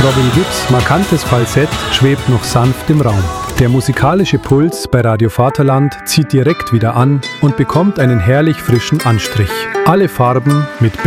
Robin Gibbs' markantes Falsett schwebt noch sanft im Raum. Der musikalische Puls bei Radio Vaterland zieht direkt wieder an und bekommt einen herrlich frischen Anstrich. Alle Farben mit